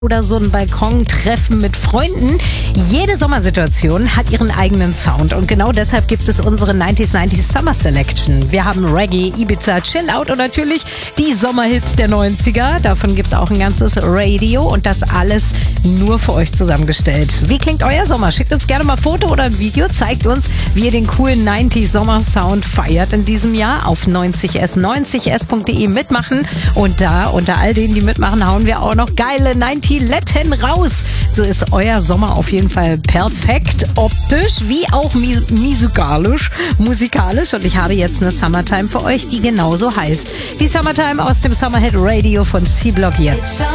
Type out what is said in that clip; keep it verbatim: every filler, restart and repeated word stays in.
oder so ein Balkontreffen mit Freunden. Jede Sommersituation hat ihren eigenen Sound und genau deshalb gibt es unsere neunziger neunzig Summer Selection. Wir haben Reggae, Ibiza, Chill-Out und natürlich die Sommerhits der neunziger. Davon gibt es auch ein ganzes Radio und das alles nur für euch zusammengestellt. Wie klingt euer Sommer? Schickt uns gerne mal ein Foto oder ein Video. Zeigt uns, wie ihr den coolen neunziger Sommer-Sound feiert in diesem Jahr. Auf neunzig s neunzig s punkt de mitmachen und da unter all denen, die mitmachen, hauen wir auch noch geile neunziger Letten raus. So ist euer Sommer auf jeden Fall perfekt, optisch wie auch mus- musikalisch, musikalisch. Und ich habe jetzt eine Summertime für euch, die genauso heißt. Die Summertime aus dem Summerhit Radio von C-Block jetzt.